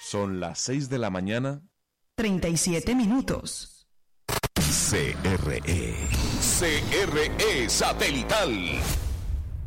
Son las 6 de la mañana. 37 minutos. CRE Satelital